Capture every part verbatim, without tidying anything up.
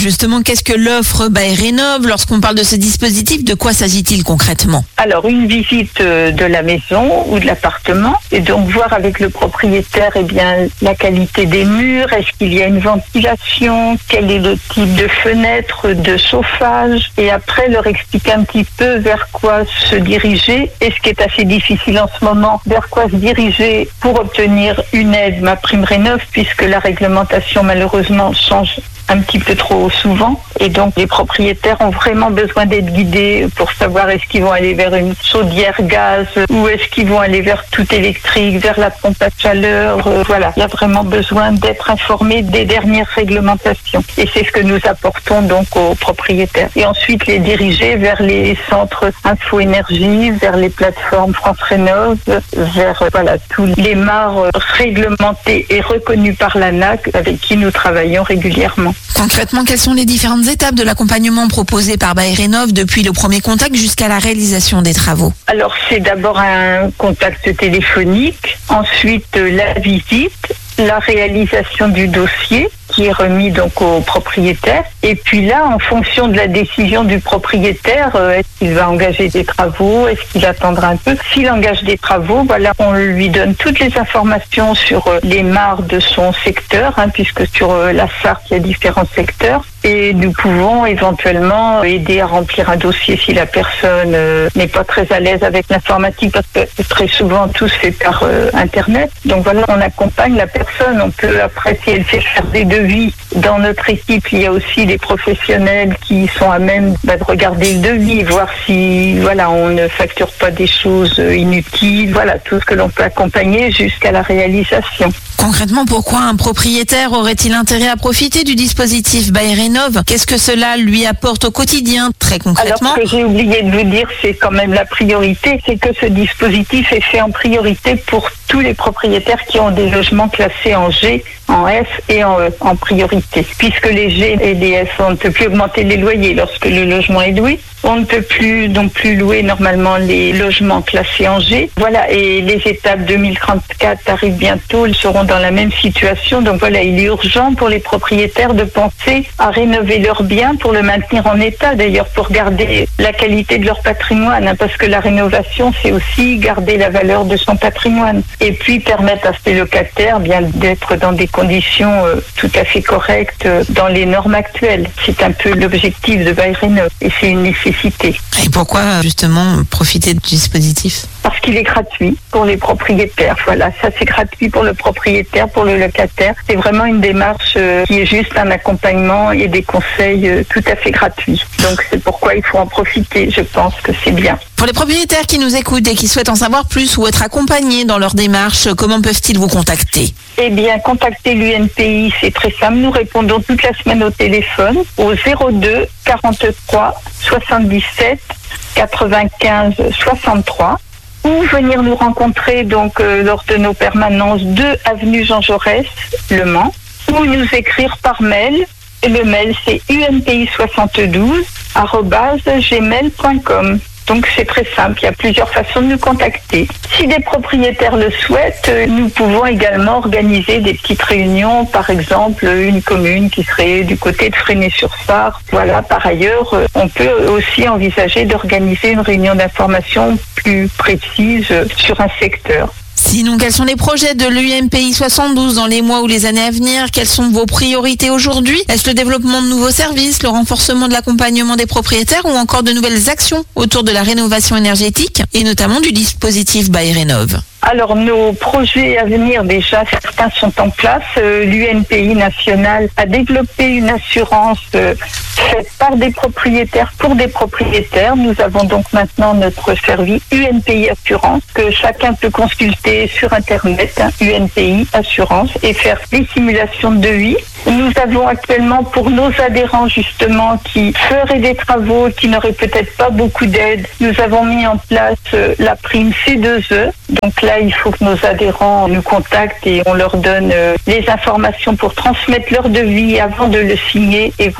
justement, qu'est-ce que l'offre BailleRénov'? Lorsqu'on parle de ce dispositif, de quoi s'agit-il concrètement? Alors, une visite de la maison ou de l'appartement, et donc voir avec le propriétaire eh bien, la qualité des murs, est-ce qu'il y a une ventilation, quel est le type de fenêtre, de chauffage, et après leur expliquer un petit peu vers quoi se diriger, et ce qui est assez difficile en ce moment, vers quoi se diriger pour obtenir une aide MaPrimeRénov', puisque la réglementation malheureusement change un petit peu trop souvent, et donc les propriétaires ont vraiment besoin d'être guidés pour savoir est-ce qu'ils vont aller vers une chaudière gaz ou est-ce qu'ils vont aller vers tout électrique, vers la pompe à chaleur. Euh, voilà, il y a vraiment besoin d'être informés des dernières réglementations, et c'est ce que nous apportons donc aux propriétaires. Et ensuite les diriger vers les centres Info Énergie, vers les plateformes France Rénov', vers euh, voilà tous les M A R réglementés et reconnus par l'ANAC avec qui nous travaillons régulièrement. Concrètement, quelles sont les différentes étapes de l'accompagnement proposé par BailleRénov' depuis le premier contact jusqu'à la réalisation des travaux? Alors, c'est d'abord un contact téléphonique, ensuite la visite, la réalisation du dossier qui est remis donc au propriétaire. Et puis là, en fonction de la décision du propriétaire, euh, est-ce qu'il va engager des travaux, est-ce qu'il attendra un peu? S'il engage des travaux, voilà, on lui donne toutes les informations sur euh, les M A R de son secteur, hein, puisque sur euh, la Sarthe, il y a différents secteurs. Et nous pouvons éventuellement aider à remplir un dossier si la personne euh, n'est pas très à l'aise avec l'informatique, parce que très souvent tout se fait par euh, Internet. Donc voilà, on accompagne la personne. On peut après, si elle fait faire des devis, dans notre équipe, il y a aussi des professionnels qui sont à même bah, de regarder le devis, voir si voilà, on ne facture pas des choses inutiles. Voilà, tout ce que l'on peut accompagner jusqu'à la réalisation. Concrètement, pourquoi un propriétaire aurait-il intérêt à profiter du dispositif BailleRénov'? Qu'est-ce que cela lui apporte au quotidien, très concrètement? Alors, ce que j'ai oublié de vous dire, c'est quand même la priorité, c'est que ce dispositif est fait en priorité pour tous les propriétaires qui ont des logements classés en G, en F et en E, en priorité. Puisque les G et les F, on ne peut plus augmenter les loyers lorsque le logement est loué. On ne peut plus non plus louer normalement les logements classés en G. Voilà, et les étapes deux mille trente-quatre arrivent bientôt, ils seront dans la même situation. Donc voilà, il est urgent pour les propriétaires de penser à rénover leur bien pour le maintenir en état, d'ailleurs pour garder la qualité de leur patrimoine, hein, parce que la rénovation, c'est aussi garder la valeur de son patrimoine. Et puis permettre à ces locataires bien d'être dans des conditions euh, tout à fait correctes euh, dans les normes actuelles. C'est un peu l'objectif de BailleRénov' et c'est une nécessité. Et pourquoi justement profiter du dispositif? Parce qu'il est gratuit pour les propriétaires. Voilà, ça c'est gratuit pour le propriétaire, pour le locataire. C'est vraiment une démarche euh, qui est juste un accompagnement et des conseils euh, tout à fait gratuits. Donc c'est pourquoi il faut en profiter. Je pense que c'est bien. Pour les propriétaires qui nous écoutent et qui souhaitent en savoir plus ou être accompagnés dans leur démarche, comment peuvent-ils vous contacter? Eh bien, contacter l'U N P I, c'est très simple. Nous répondons toute la semaine au téléphone au zéro deux quarante-trois soixante-dix-sept quatre-vingt-quinze soixante-trois ou venir nous rencontrer donc euh, lors de nos permanences deux avenue Jean Jaurès, Le Mans, ou nous écrire par mail. Le mail, c'est u n p i soixante-douze arobase gmail point com. Donc c'est très simple, il y a plusieurs façons de nous contacter. Si des propriétaires le souhaitent, nous pouvons également organiser des petites réunions, par exemple une commune qui serait du côté de Fresnay-sur-Sarthe. Voilà, par ailleurs, on peut aussi envisager d'organiser une réunion d'information plus précise sur un secteur. Sinon, quels sont les projets de l'U N P I soixante-douze dans les mois ou les années à venir? Quelles sont vos priorités aujourd'hui? Est-ce le développement de nouveaux services, le renforcement de l'accompagnement des propriétaires ou encore de nouvelles actions autour de la rénovation énergétique et notamment du dispositif BailleRénov'? Alors, nos projets à venir, déjà, certains sont en place. Euh, L'U N P I national a développé une assurance euh, faite par des propriétaires pour des propriétaires. Nous avons donc maintenant notre service U N P I Assurance que chacun peut consulter sur Internet, hein, U N P I Assurance, et faire des simulations de devis. Nous avons actuellement pour nos adhérents justement qui feraient des travaux, qui n'auraient peut-être pas beaucoup d'aide, nous avons mis en place euh, la prime C deux E. Donc là, il faut que nos adhérents nous contactent et on leur donne euh, les informations pour transmettre leur devis avant de le signer et voir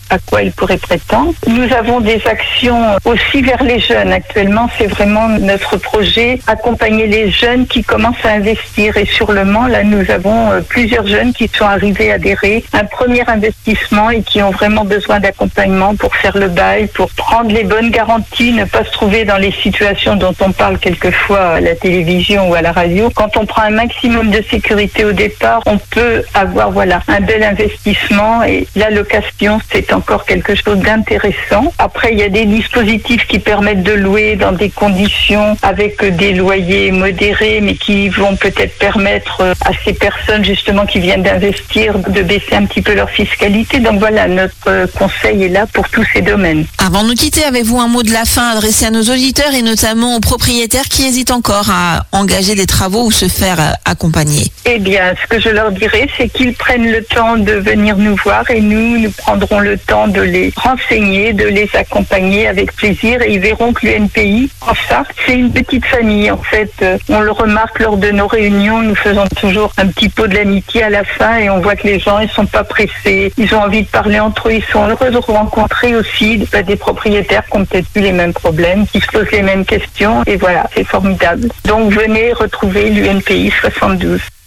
à quoi ils pourraient prétendre. Nous avons des actions aussi vers les jeunes. Actuellement, c'est vraiment notre projet, accompagner les jeunes qui commencent à investir. Et sur le Mans, là, nous avons plusieurs jeunes qui sont arrivés à adhérer à un premier investissement et qui ont vraiment besoin d'accompagnement pour faire le bail, pour prendre les bonnes garanties, ne pas se trouver dans les situations dont on parle quelquefois à la télévision ou à la radio. Quand on prend un maximum de sécurité au départ, on peut avoir voilà un bel investissement et la location, c'est encore quelque chose d'intéressant. Après, il y a des dispositifs qui permettent de louer dans des conditions avec des loyers modérés, mais qui vont peut-être permettre à ces personnes justement qui viennent d'investir de baisser un petit peu leur fiscalité. Donc voilà, notre conseil est là pour tous ces domaines. Avant de nous quitter, avez-vous un mot de la fin adressé à nos auditeurs et notamment aux propriétaires qui hésitent encore à engager des travaux ou se faire accompagner? Eh bien, ce que je leur dirais, c'est qu'ils prennent le temps de venir nous voir et nous, nous prendrons le temps de les renseigner, de les accompagner avec plaisir et ils verront que l'U N P I, en Sarthe, c'est une petite famille. En fait, on le remarque lors de nos réunions, nous faisons toujours un petit pot de l'amitié à la fin et on voit que les gens, ils sont pas pressés, ils ont envie de parler entre eux, ils sont heureux de rencontrer aussi des propriétaires qui ont peut-être plus les mêmes problèmes, qui se posent les mêmes questions et voilà, c'est formidable. Donc venez retrouver l'U N P I soixante-douze.